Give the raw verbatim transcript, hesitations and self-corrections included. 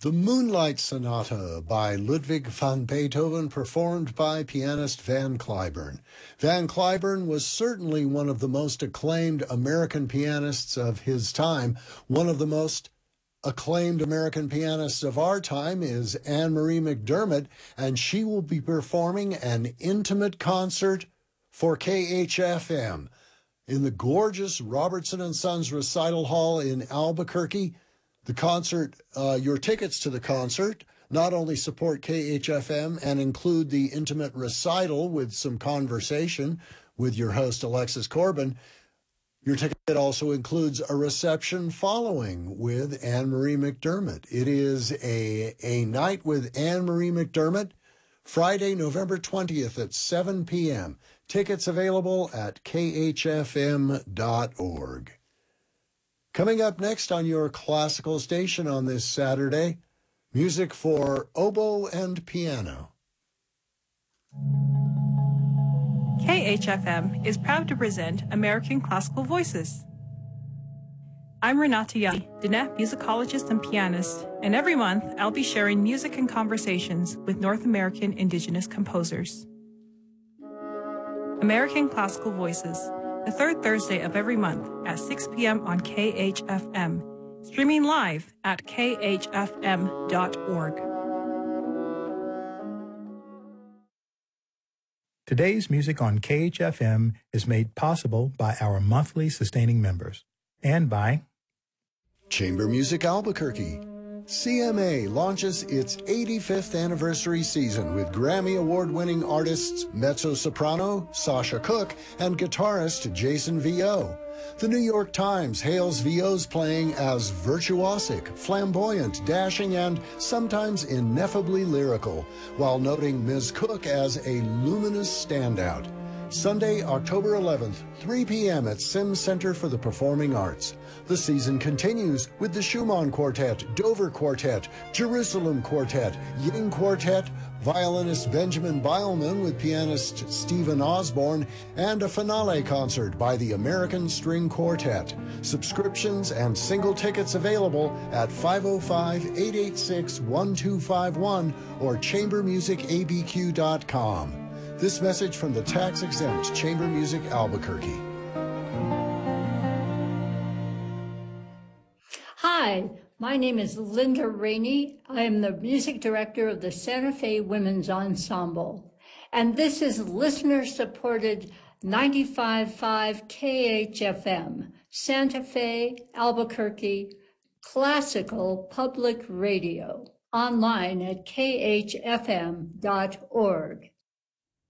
The Moonlight Sonata by Ludwig van Beethoven, performed by pianist Van Cliburn. Van Cliburn was certainly one of the most acclaimed American pianists of his time. One of the most acclaimed American pianists of our time is Anne-Marie McDermott, and she will be performing an intimate concert for K H F M in the gorgeous Robertson and Sons Recital Hall in Albuquerque. The concert, uh, your tickets to the concert not only support K H F M and include the intimate recital with some conversation with your host, Alexis Corbin, your ticket also includes a reception following with Anne-Marie McDermott. It is a, a night with Anne-Marie McDermott, Friday, November twentieth at seven p.m. Tickets available at k h f m dot org. Coming up next on your classical station on this Saturday, music for oboe and piano. K H F M is proud to present American Classical Voices. I'm Renata Young, Diné musicologist and pianist, and every month I'll be sharing music and conversations with North American Indigenous composers. American Classical Voices, the third Thursday of every month at six p.m. on K H F M, streaming live at k h f m dot org. Today's music on K H F M is made possible by our monthly sustaining members and by Chamber Music Albuquerque. C M A launches its eighty-fifth anniversary season with Grammy Award-winning artists mezzo-soprano Sasha Cook and guitarist Jason Vio. The New York Times hails Vio's playing as virtuosic, flamboyant, dashing, and sometimes ineffably lyrical, while noting Miz Cook as a luminous standout. Sunday, October eleventh, three p.m. at Sims Center for the Performing Arts. The season continues with the Schumann Quartet, Dover Quartet, Jerusalem Quartet, Ying Quartet, violinist Benjamin Beilman with pianist Stephen Osborne, and a finale concert by the American String Quartet. Subscriptions and single tickets available at five oh five, eight eight six, one two five one or chamber music a b q dot com. This message from the tax-exempt Chamber Music Albuquerque. Hi, my name is Linda Rainey. I am the music director of the Santa Fe Women's Ensemble, and this is listener-supported ninety-five point five K H F M, Santa Fe, Albuquerque, classical public radio, online at k h f m dot org.